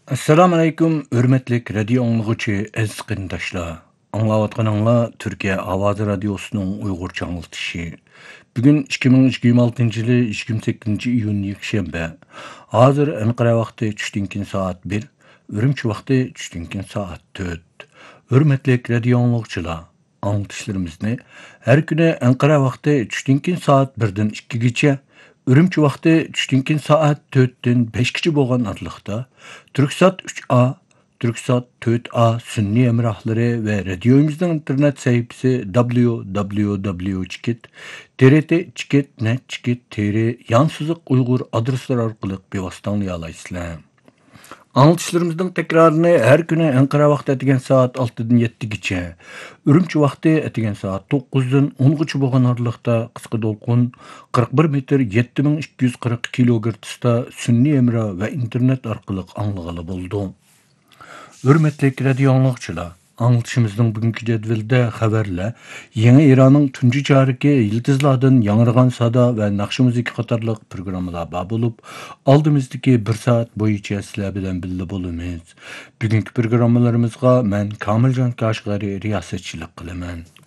Assalamu alaykum, hörmetlik radio anlıqçı aziz qındaşlar. Anlawatqanыңlar Türkiye Avazy Radiosu'nun Uygurca anlatışı. Bugün 2026 yılı 28 iyun yekşembe. Hazır Ankara vaqti düşdünkin saat 1, Ürümçi vaqti düşdünkin saat 4. Hörmetlik radio anlıqçılar, anlatışlarımızı her güne Ankara vaqti düşdünkin saat 1'den 2'gacha Ürümçi vaqti düşdünkin saat 4'ten 5'gacha bo'lgan araliqda Türksat 3A, Türksat 4A sünni emrahları ve radyomuzun internet sayfası www.trt.net.tr yansızlık Uygur adresler arkalı bevasıtanlıya alaysızlar. Anlatışlarımızın tekrarını her güne Ankara vaqti etigen saat 6'dan 7'gacha, Ürümçi vaqti etigen saat 9'dan 10'gacha bo'lgan aralıqda qisqa dolqun 41 metr 7240 kilogertzda sünni emra ve internet arkalı anlığalı buldu. Hürmetlik radio anlıqçılar, anlatışımızın bugünkü cedvelde haberle Yeni İran'ın tuncu çarıki yıldızlardan yanırgan sada ve nakşı müzik katarlık programlar bar bulup, aldığımızdaki bir saat boyunca sizler bilen bildi bulunuz. Bugünkü programlarımızga men Kamilcan Kaşgari riyasetçilik kılaman.